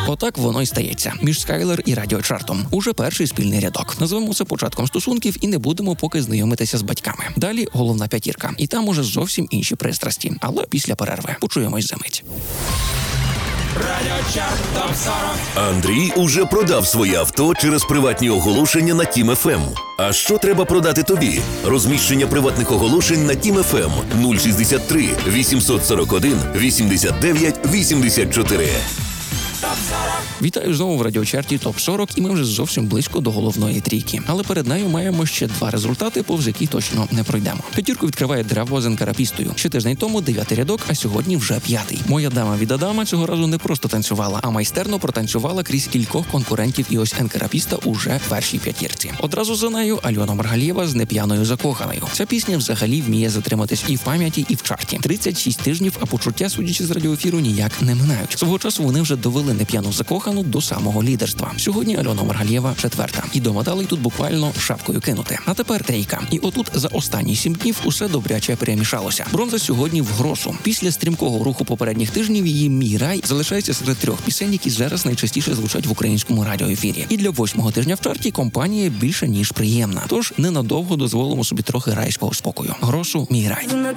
Отак воно й стається. Між Скайлер і радіочартом. Уже перший спільний рядок. Назвемо це початком стосунків і не будемо поки знайомитися з батьками. Далі головна п'ятірка. І там уже зовсім інші пристрасті. Але після перерви. Почуємось за мить. Радіочарт ТОП-40. Андрій уже продав своє авто через приватні оголошення на Тім ФМ. А що треба продати тобі? Розміщення приватних оголошень на Тім ФМ 063 841 89 84. Вітаю знову в радіочарті ТОП-40, і ми вже зовсім близько до головної трійки. Але перед нею маємо ще два результати, повз які точно не пройдемо. П'ятірку відкриває Древо з енкарапістою. Ще тиждень тому 9-й рядок, а сьогодні вже 5-й. Моя дама від Адама цього разу не просто танцювала, а майстерно протанцювала крізь кількох конкурентів, і ось енкарапіста уже в першій п'ятірці. Одразу за нею Альона Маргалієва з «Неп'яною закоханою». Ця пісня взагалі вміє затриматись і в пам'яті, і в чарті. 36 тижнів, а почуття, судячи з радіоефіру, ніяк не минають. Свого часу вони вже довели «Неп'яну закохану» до самого лідерства. Сьогодні Альона Маргалієва 4-та. І до медалей тут буквально шапкою кинути. А тепер 3-ка. І отут за останні 7 днів усе добряче перемішалося. Бронза сьогодні в Гросу. Після стрімкого руху попередніх тижнів її «Мій рай» залишається серед 3 пісень, які зараз найчастіше звучать в українському радіоефірі. І для 8-го тижня в чарті компанія більше ніж приємна. Тож ненадовго дозволимо собі трохи райського спокою. Гросу «Мій рай».